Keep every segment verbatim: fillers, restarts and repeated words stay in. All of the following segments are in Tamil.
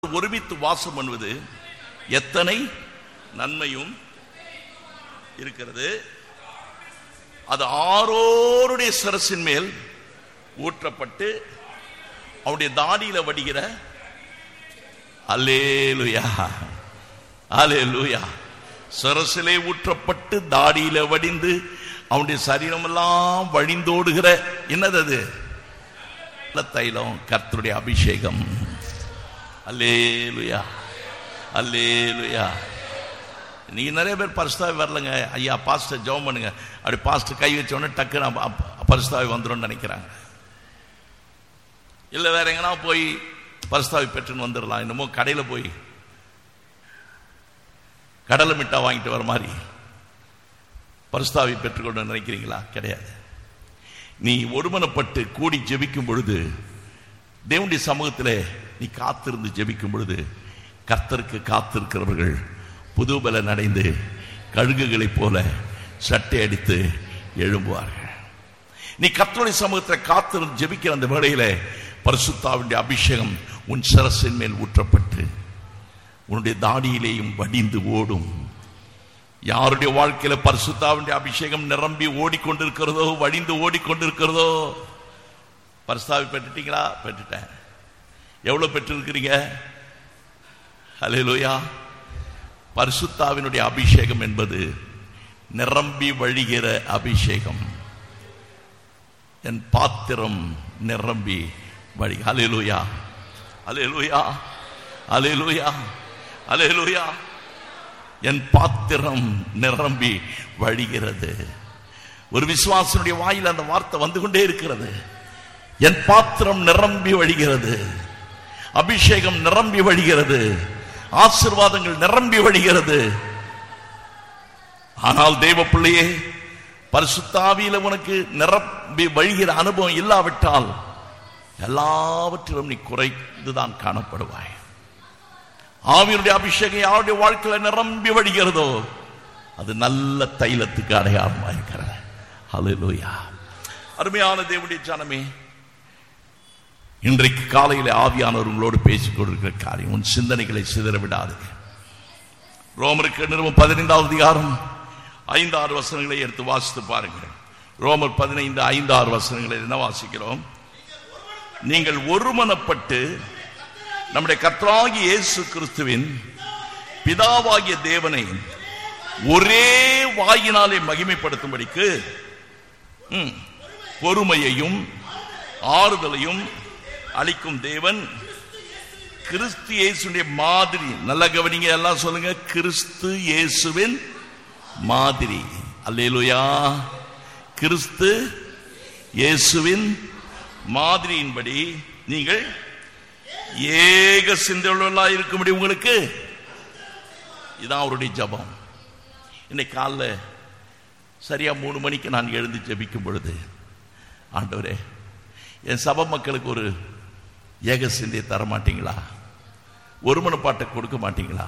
ஒருமித்து வாசம் பண்ணுவது எத்தனை நன்மையும் இருக்கிறது. அது ஆரோருடைய சரசின் மேல் ஊற்றப்பட்டு அவருடைய தாடியில வடிகிற அல்லேலூயா அல்லேலூயா சரசிலே ஊற்றப்பட்டு தாடியில வடிந்து அவனுடைய சரீரமெல்லாம் வழிந்தோடுகிற என்னது அது? தைலம், கர்த்தருடைய அபிஷேகம். அல்லேலூயா அல்லேலூயா. நீங்க நிறைய பேர் பரிசுத்தாவி வரலங்க, ஐயா பாஸ்டர் ஜெபம் பண்ணுங்க, அப்படி பாஸ்டர் கை வச்சோடனே டக்குன்னு பரிசுத்தாவி வந்துடும் நினைக்கிறாங்க. இல்லை வேற எங்கன்னா போய் பரிசுத்தாவி பெற்றுன்னு வந்துடலாம். என்னமோ கடையில் போய் கடலை மிட்டா வாங்கிட்டு வர மாதிரி பரிசுத்தாவி பெற்றுக்கொண்டு நினைக்கிறீங்களா? கிடையாது. நீ ஒருமனப்பட்டு கூடி ஜெபிக்கும் பொழுது, தேவனுடைய சமூகத்தில் நீ காத்திருந்து ஜெபிக்கும் பொழுது, கர்த்தருக்கு காத்திருக்கிறவர்கள் புதுபலன் அடைந்து கழுகுகளைப் போல சட்டை அடித்து எழும்புவார்கள். நீ கர்த்தருடைய சமூகத்தில் காத்திருந்து ஜெபிக்கிற அந்த வேளையில பரிசுத்தாவினுடைய அபிஷேகம் உன் சரசின் மேல் ஊற்றப்பட்டு உன்னுடைய தாடியிலேயும் வடிந்து ஓடும். யாருடைய வாழ்க்கையில பரிசுத்தாவினுடைய அபிஷேகம் நிரம்பி ஓடிக்கொண்டிருக்கிறதோ, வடிந்து ஓடிக்கொண்டிருக்கிறதோ, பரிசுத்தாவி பெற்றுட்டீங்களா? பெற்றுட்டேன். எவ்வளவு பெற்றிருக்கிறீங்க? அல்லேலூயா. பரிசுத்தாவினுடைய அபிஷேகம் என்பது நிரம்பி வழிகிற அபிஷேகம். என் பாத்திரம் நிரம்பி வழி. அல்லேலூயா அல்லேலூயா அல்லேலூயா அல்லேலூயா. என் பாத்திரம் நிரம்பி வழிகிறது. ஒரு விசுவாசனுடைய வாயில் அந்த வார்த்தை வந்து கொண்டே இருக்கிறது. என் பாத்திரம் நிரம்பி வழிகிறது, அபிஷேகம் நிரம்பி வழிகிறது, ஆசீர்வாதங்கள் நிரம்பி வழிகிறது. ஆனால் தேவ பிள்ளையே, பரிசுத்தாவியில உனக்கு நிரம்பி வழிகிற அனுபவம் இல்லாவிட்டால் எல்லாவற்றிலும் நீ குறைந்துதான் காணப்படுவாய். ஆவியினுடைய அபிஷேகம் யாருடைய வாழ்க்கையில நிரம்பி வழிகிறதோ அது நல்ல தைலத்துக்கு அடையாளமாக இருக்கிறது. அல்லேலூயா. அருமையான தேவனுடைய ஜனமே, இன்றைக்கு காலையில் ஆவியானவர் உங்களோடு பேசிக் கொண்டிருக்கிற காரியம், உன் சிந்தனைகளை சிதற விடாது. ரோமருக்கு நிறுவனம் பதினைந்தாவது அதிகாரம் ஐந்து ஆறு வசனங்களை எடுத்து வாசித்து பாருங்கள். ரோமர் பதினைந்து ஐந்து ஆறு வசனங்களை என்ன வாசிக்கிறோம்? நீங்கள் ஒருமனப்பட்டு நம்முடைய கர்த்தராகிய இயேசு கிறிஸ்துவின் பிதாவாகிய தேவனை ஒரே வாயினாலே மகிமைப்படுத்தும்படிக்கு பொறுமையையும் ஆறுதலையும் அளிக்கும் தேவன் கிறிஸ்து இயேசுடைய மாதிரி. நல்ல கவனிங்க, எல்லாம் சொல்லுங்க, கிறிஸ்து இயேசுவின் மாதிரி. அல்லேலூயா. கிறிஸ்து இயேசுவின் மாதிரியின்படி நீங்கள் ஏக சிந்தையுள்ளவர்களா இருக்கும்படி உங்களுக்கு. இதான் அவருடைய ஜபம். இன்னைக்கு காலைல சரியா மூணு மணிக்கு நான் எழுந்து ஜெபிக்கும் பொழுது, ஆண்டவரே, என் சபை மக்களுக்கு ஒரு ஏக சிந்தையை தர மாட்டீங்களா? ஒருமனப்பாட்டை கொடுக்க மாட்டீங்களா?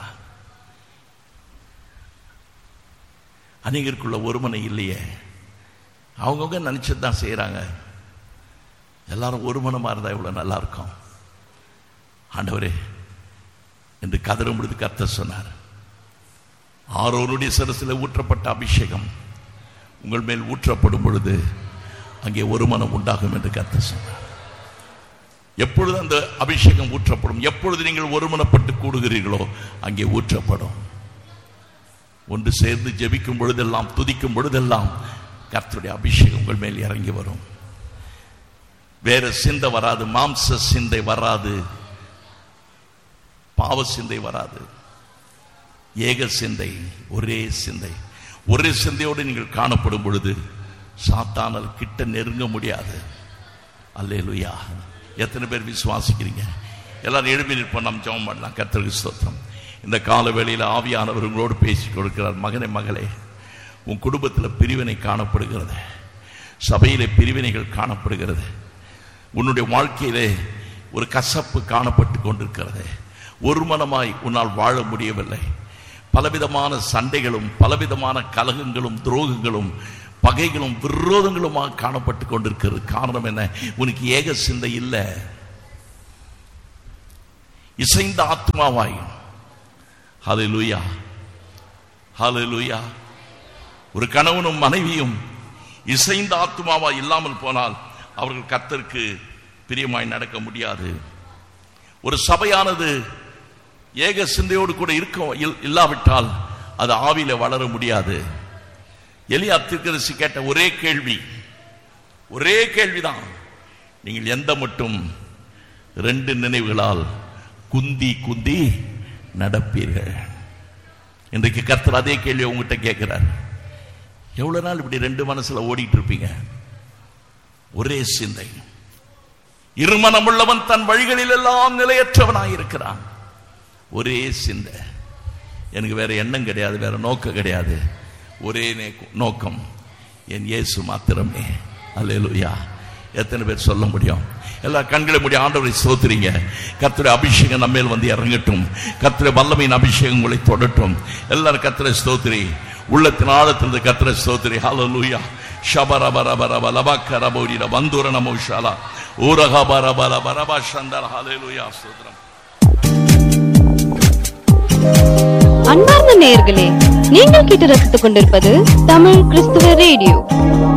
அநேகருக்குள்ள ஒருமனை இல்லையே. அவங்கவுங்க நினைச்சதுதான் செய்யறாங்க. எல்லாரும் ஒருமனமா இருந்தா இவ்வளவு நல்லா இருக்கும். ஆண்டவரே என்று கதறும் பொழுது கர்த்தர் சொன்னார், ஆரோருடைய சரசில் ஊற்றப்பட்ட அபிஷேகம் உங்கள் மேல் ஊற்றப்படும் பொழுது அங்கே ஒரு மனம் உண்டாகும் என்று கர்த்தர் சொன்னார். எப்பொழுது அந்த அபிஷேகம் ஊற்றப்படும், எப்பொழுது நீங்கள் ஒருமனப்பட்டு கூடுகிறீர்களோ அங்கே ஊற்றப்படும். ஒன்று சேர்ந்து ஜெபிக்கும் பொழுதெல்லாம், துதிக்கும் பொழுதெல்லாம் கர்த்தருடைய அபிஷேகம் உங்கள் மேல் இறங்கி வரும். வேற சிந்தை வராது, மாம்ச சிந்தை வராது, பாவ சிந்தை வராது. ஏக சிந்தை, ஒரே சிந்தை. ஒரே சிந்தையோடு நீங்கள் காணப்படும் பொழுது சாத்தானால் கிட்ட நெருங்க முடியாது. அல்லேலூயா. எத்தனை பேர் விசுவாசிக்கிறீங்க? எல்லாரும் எழுப்பி நிற்போம், நாம் ஜெபம் பண்ணலாம். கர்த்தருக்கு ஸ்தோத்திரம். இந்த கால வேளையில் ஆவியானவர் உங்களோடு பேசிக் கொடுக்கிறார். மகனே, மகளே, உன் குடும்பத்தில் பிரிவினை காணப்படுகிறது, சபையிலே பிரிவினைகள் காணப்படுகிறது, உன்னுடைய வாழ்க்கையிலே ஒரு கசப்பு காணப்பட்டு கொண்டிருக்கிறது, ஒரு மனமாய் உன்னால் வாழ முடியவில்லை, பலவிதமான சண்டைகளும் பலவிதமான கலகங்களும் துரோகங்களும் பகைகளும் விரோதங்களுமாக காணப்பட்டு கொண்டிருக்கிறது. காரணம் என்ன? உனக்கு ஏக சிந்தை இல்லை. இசைந்த ஆத்மாவாய். ஹல்லேலூயா, ஹல்லேலூயா. ஒரு கணவனும் மனைவியும் இசைந்த ஆத்மாவாய் இல்லாமல் போனால் அவர்கள் கர்த்தருக்கு பிரியமாய் நடக்க முடியாது. ஒரு சபையானது ஏக சிந்தையோடு கூட இருக்க இல்லாவிட்டால் அது ஆவியில வளர முடியாது. எலியா தீர்க்கதரிசி கேட்ட ஒரே கேள்வி, ஒரே கேள்விதான், நீங்கள் எந்த மட்டும் ரெண்டு நினைவுகளால் குந்தி குந்தி நடப்பீர்கள்? இன்றைக்கு கர்த்தர் அதே கேள்வி உங்ககிட்ட கேட்கிறார். எவ்வளவு நாள் இப்படி ரெண்டு மனசுல ஓடிட்டு இருப்பீங்க? ஒரே சிந்தை. இருமனம் உள்ளவன் தன் வழிகளில் எல்லாம் நிலையற்றவனாயிருக்கிறான். ஒரே சிந்தை. எனக்கு வேற எண்ணம் கிடையாது, வேற நோக்கம் கிடையாது. ஒரே நோக்கம், என் இயேசு மாத்திரமே. அல்லேலூயா. எத்தனை பேர் சொல்ல முடியும்? எல்லா கண்களை மூடி ஆண்டவரை ஸ்தோத்திரிங்க. கர்த்தருடைய அபிஷேகம் நம்ம மேல் வந்து இறங்கட்டும். கர்த்தருடைய வல்லமையின் அபிஷேகம் உங்களை தொடட்டும். எல்லாரும் கர்த்தரை ஸ்தோத்திரி, உள்ளத்தின் ஆழத்திலிருந்து கர்த்தரை ஸ்தோத்திரி. ஹல்லேலூயா. ஷபரபரபரப லபக்கரபோரிட வந்தூர நமோஷாலா ஊரகபரபர பரபா சந்தர. ஹல்லேலூயா. ஸ்தோத்திரம். அன்பார்ந்த நேயர்களே, நீங்கள் கேட்டு ரசித்துக் கொண்டிருப்பது தமிழ் கிறிஸ்துவ ரேடியோ.